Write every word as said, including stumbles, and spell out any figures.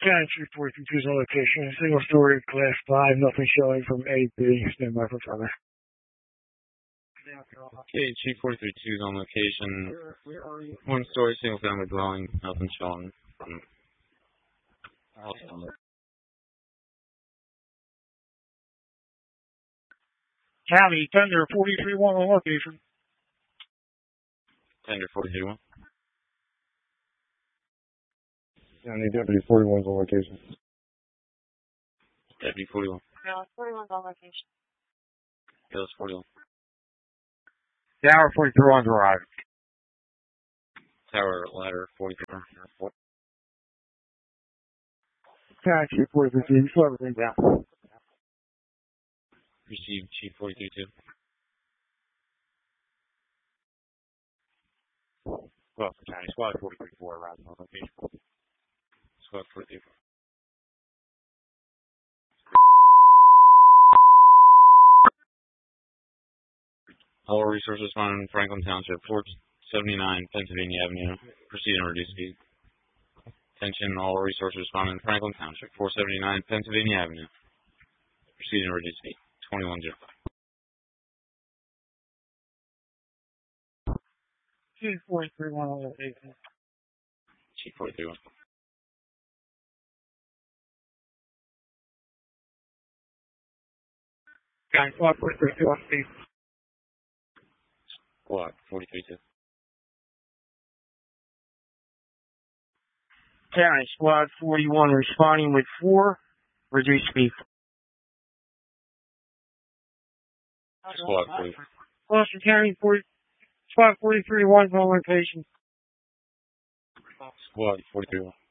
County Chief forty-three two is on location. Single story, class five, nothing showing from A B. Stand by for further. Okay, Chief forty-three two is on location. One story, single family dwelling, nothing showing from house number. County Tender forty-three one on location. Tender forty-three one. County Deputy forty-one is on location. Deputy forty-one. No, forty-one's on location. Hills forty-one. Tower forty-three on arrived. Tower ladder forty-three. County Chief forty-three two, slow everything down. Received Chief forty-three two. Well, County Squad forty-three four arrived on location. Squad forty-three four. All resources found in Franklin Township, four seventy-nine Pennsylvania Avenue. Proceed and reduce speed. Attention, all resources found in Franklin Township, four seventy-nine Pennsylvania Avenue. Proceed and reduce speed. twenty-one oh five. Chief forty-three one on location. Chief forty-three one. County Squad forty-three two on speed. Squad forty-three two. County Squad forty-one responding with four, reduce speed. Squad forty. Boston County forty, Squad forty-three one on location. Squad forty-three one.